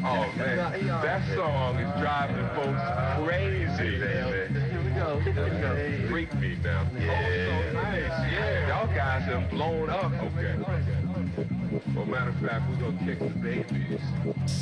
Oh man, that song is driving folks crazy. Here we go. Freak me now. Yeah. Oh, so nice. Yeah, y'all guys have blown up. Okay. Well, matter of fact, we're gonna kick the babies.